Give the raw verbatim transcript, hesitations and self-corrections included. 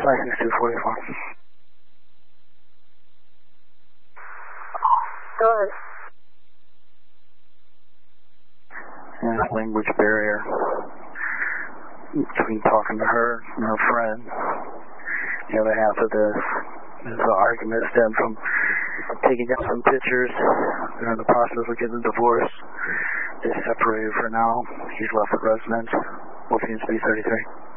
five six two forty-four. Go ahead. And language barrier between talking to her and her friend. The other half of this is the argument stemmed from taking down some pictures. They're in the process of getting a divorce. They're separated for now. He's left with residence. Wolfgang Speed thirty-three.